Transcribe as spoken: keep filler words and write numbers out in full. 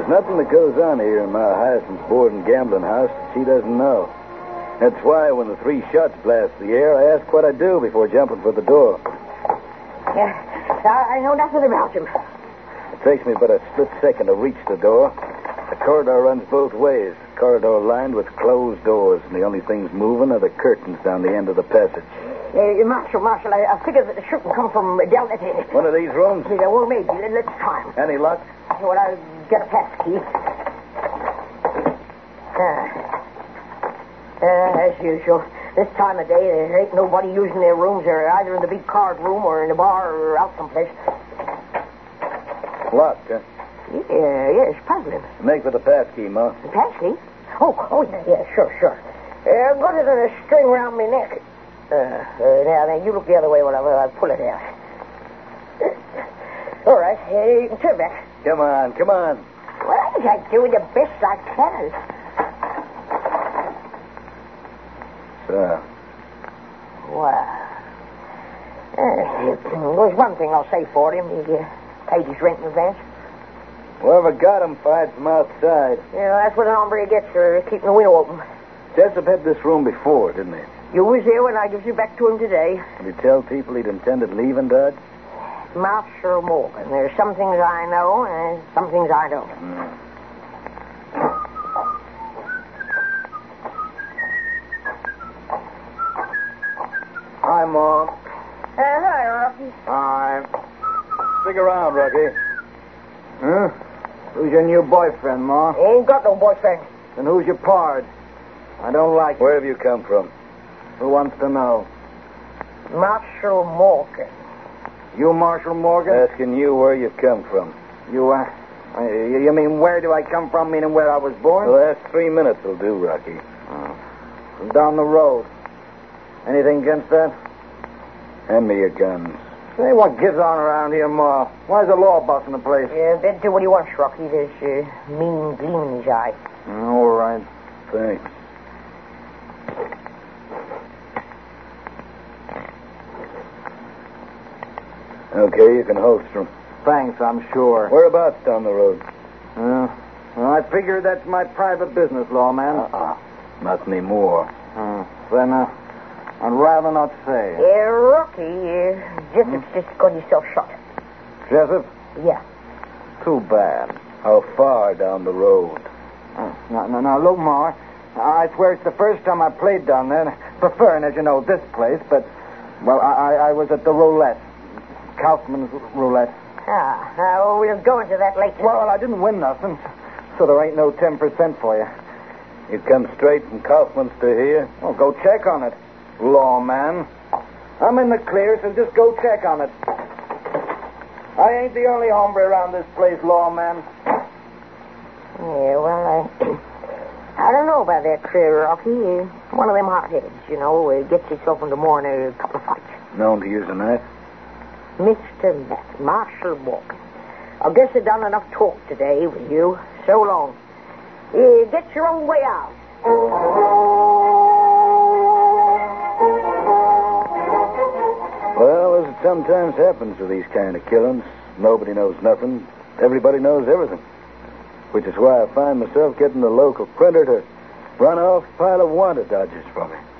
There's nothing that goes on here in my Hyacinth's board and gambling house that she doesn't know. That's why when the three shots blast the air, I ask what I do before jumping for the door. Yeah, I know nothing about him. It takes me but a split second to reach the door. The corridor runs both ways. The corridor lined with closed doors, and the only things moving are the curtains down the end of the passage. Uh, Marshal, Marshal, I, I figured that the shooting come from down at the... One of these rooms? Yeah, well, maybe. Let's try him. Any luck? Well, I'll get a pass key. Ah. Uh, as usual. This time of day, there ain't nobody using their rooms. They're either in the big card room or in the bar or out someplace. Locked, huh? Yeah, yeah, it's puzzling. Make for the pass key, Ma. The pass key? Oh, oh, yeah, yeah, sure, sure. Uh, good as a string around my neck. Uh, uh, now, then, you look the other way while I, while I pull it out. All right, uh, you can turn back. Come on, come on. Well, I'm doing the best I can. So. Wow. Uh, there's one thing I'll say for him. He uh, paid his rent in advance. Whoever got him fired from outside. Yeah, that's what an hombre gets for keeping the window open. Jessup had this room before, didn't he? You was there when I gives you back to him today. Did he tell people he'd intended leaving Dodge? Marshal Morgan. There's some things I know and some things I don't. Mm. Hi, Mom. Uh, hi, Rocky. Hi. Stick around, Rocky. Huh? Who's your new boyfriend, Ma? Ain't got no boyfriend. And who's your pard? I don't like Where have you come from? Who wants to know? Marshal Morgan. You, Marshal Morgan? Asking you where you've come from. You, uh, uh, you mean where do I come from, meaning where I was born? The last three minutes will do, Rocky. Oh. From down the road. Anything against that? Hand me your guns. Say, what gives on around here, Ma? Why's the law busting the place? Yeah, better do what he wants, Rocky. There's uh, mean gleam in his eye. All right. Thanks. Okay, you can holster him. Thanks, I'm sure. Whereabouts down the road? Uh, well, I figure that's my private business, lawman. Uh-uh. Not anymore. Uh, then, uh, I'd rather not say. Yeah, Rocky, uh, Jessup's just got himself shot. Jessup? Yeah. Too bad. How far down the road? Uh, now, now, now, look, Ma, I swear it's the first time I played down there. Preferring, as you know, this place, but, well, I, I, I was at the roulette. Kaufman's roulette. Ah, uh, we'll go into that later. Well, I didn't win nothing, so there ain't no ten percent for you. You come straight from Kaufman's to here? Oh, go check on it, lawman. I'm in the clear, so just go check on it. I ain't the only hombre around this place, lawman. Yeah, well, I, I don't know about that, uh, Rocky. Uh, one of them hotheads, you know, uh, gets himself into more than a couple of fights. Known to use a knife? Mister Matt, Marshal Morgan. I guess I've done enough talk today with you. So long. Uh, get your own way out. Well, as it sometimes happens with these kind of killings, nobody knows nothing. Everybody knows everything. Which is why I find myself getting the local printer to run off a pile of wanted dodgers for me.